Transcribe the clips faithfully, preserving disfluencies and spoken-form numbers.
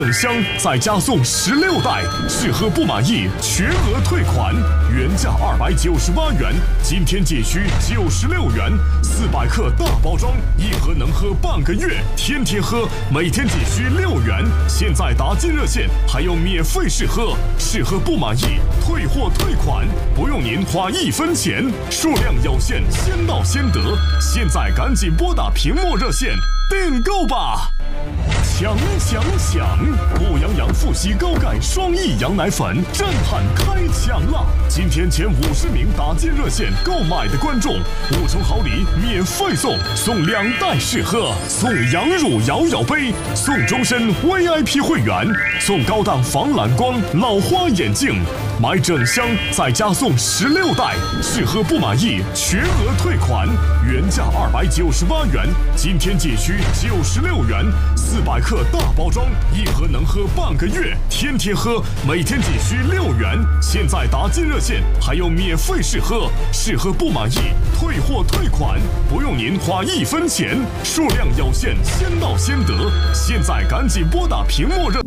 整箱再加送十六袋，试喝不满意全额退款，原价二百九十八元，今天仅需九十六元。四百克大包装，一盒能喝半个月，天天喝，每天仅需六元。现在打进热线，还有免费试喝，试喝不满意退货退款，不用您花一分钱，数量有限，先到先得。现在赶紧拨打屏幕热线订购吧！抢抢抢！步羊羊富硒高钙双益羊奶粉震撼开抢了！今天前五十名打进热线购买的观众，五重好礼免费送，送两袋试喝，送羊乳摇摇杯，送终身 V I P 会员，送高档防蓝光老花眼镜。买整箱再加送十六袋，试喝不满意全额退款，原价二百九十八元，今天仅需九十六元。四百克大包装，一盒能喝半个月，天天喝，每天仅需六元。现在打进热线，还有免费试喝，试喝不满意退货退款，不用您花一分钱，数量有限，先到先得。现在赶紧拨打屏幕热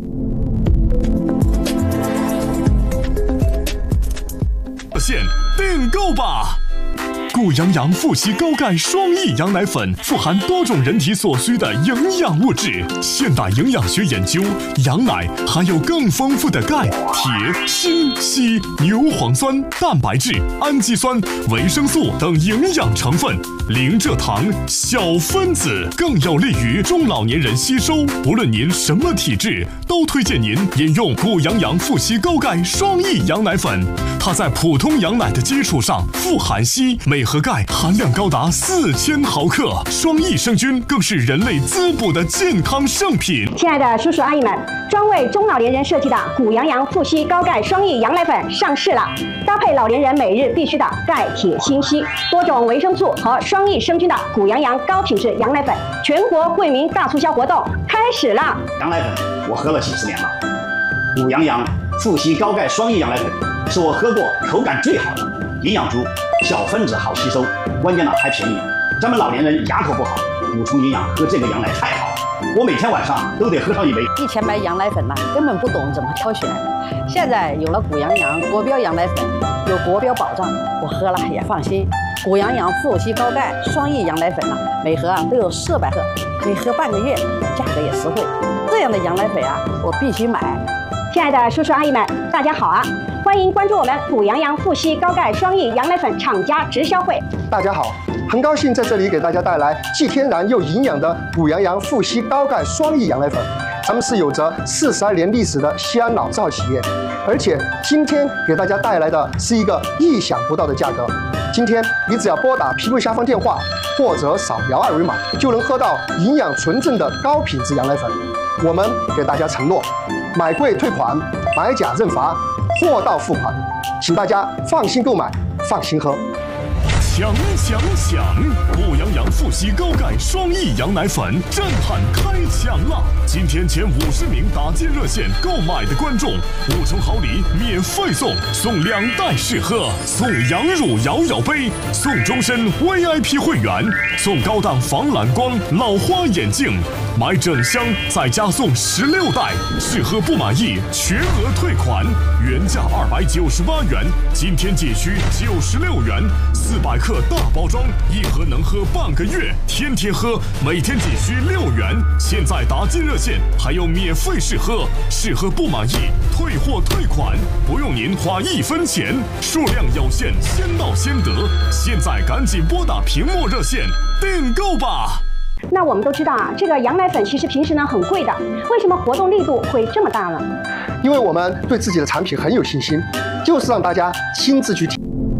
线订购吧！顾羊羊富硒高钙双益羊奶粉富含多种人体所需的营养物质。现代营养学研究，羊奶含有更丰富的钙、铁、锌、硒、牛磺酸、蛋白质、氨基酸、维生素等营养成分，零蔗糖、小分子，更有利于中老年人吸收。不论您什么体质，都推荐您饮用顾羊羊富硒高钙双益羊奶粉。它在普通羊奶的基础上富含硒，镁和钙含量高达四千毫克，双益生菌更是人类滋补的健康圣品。 亲爱的叔叔阿姨们，专为中老年人设计的顾羊羊富硒高钙双益羊奶粉上市了，搭配老年人每日必需的钙、铁、锌、硒多种维生素和双益生菌的顾羊羊高品质羊奶粉，全国惠民大促销活动开始了。 羊奶粉我喝了几十年了，顾羊羊富硒高钙双益羊奶粉是我喝过口感最好的，营养足，小分子好吸收，关键呢还便宜。咱们老年人牙口不好，补充营养喝这个羊奶太好了，我每天晚上都得喝上一杯。 以前买羊奶粉呢，根本不懂怎么挑选，现在有了顾羊羊国标羊奶粉，有国标保障，我喝了也放心。顾羊羊富硒高钙双益羊奶粉呢，每盒啊都有四百克，可以喝半个月，价格也实惠。这样的羊奶粉啊，我必须买。 亲爱的叔叔阿姨们，大家好啊！欢迎关注我们顾羊羊富硒高钙双益羊奶粉厂家直销会。 大家好，很高兴在这里给大家带来既天然又营养的顾羊羊富硒高钙双益羊奶粉。咱们是有着四十二年历史的西安老字企业，而且今天给大家带来的是一个意想不到的价格。今天你只要拨打屏幕下方电话，或者扫描二维码，就能喝到营养纯正的高品质羊奶粉。我们给大家承诺，买贵退款，买假认罚，货到付款，请大家放心购买，放心喝。 抢抢抢！步羊羊富硒高钙双益羊奶粉震撼开抢了！今天前五十名打进热线购买的观众，五重好礼免费送，送两袋试喝，送羊乳摇摇杯，送终身 V I P 会员，送高档防蓝光老花眼镜。买整箱再加送十六袋，试喝不满意全额退款，原价二百九十八元，今天仅需九十六元。四百克大包装，一盒能喝半个月，天天喝，每天仅需六元。现在打进热线，还有免费试喝，试喝不满意退货退款，不用您花一分钱，数量有限，先到先得。现在赶紧拨打屏幕热线订购吧！ 那我们都知道啊，这个羊奶粉其实平时呢很贵的，为什么活动力度会这么大呢？ 因为我们对自己的产品很有信心，就是让大家亲自去体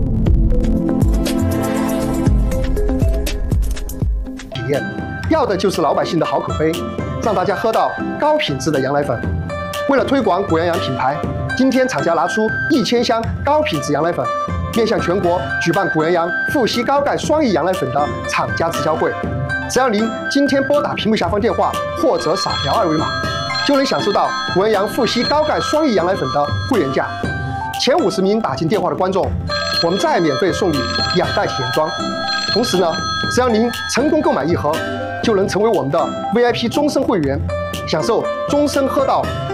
验，要的就是老百姓的好口碑，让大家喝到高品质的羊奶粉。为了推广顾羊羊品牌，今天厂家拿出一千箱高品质羊奶粉，面向全国举办顾羊羊富硒高钙双益羊奶粉的厂家直销会。只要您今天拨打屏幕下方电话或者扫描二维码，就能享受到顾羊羊富硒高钙双益羊奶粉的会员价。前五十名打进电话的观众，我们再免费送你两袋体验装。同时呢，只要您成功购买一盒，就能成为我们的 V I P 终身会员， 享受终身喝到